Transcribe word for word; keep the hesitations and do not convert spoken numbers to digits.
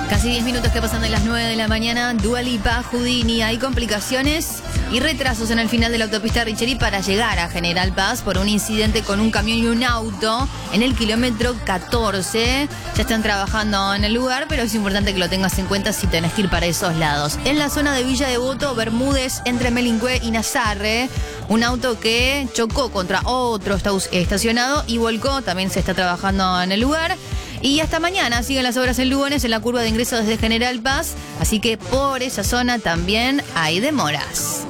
Casi diez minutos que pasan de las nueve de la mañana. Dua Lipa, Houdini. Hay complicaciones y retrasos en el final de la autopista Richeri para llegar a General Paz por un incidente con un camión y un auto en el kilómetro catorce. Ya están trabajando en el lugar, pero es importante que lo tengas en cuenta si tenés que ir para esos lados. En la zona de Villa Devoto, Bermúdez, entre Melincue y Nazarre, un auto que chocó contra otro estacionado y volcó. También se está trabajando en el lugar. Y hasta mañana siguen las obras en Lugones en la curva de ingreso desde General Paz, así que por esa zona también hay demoras.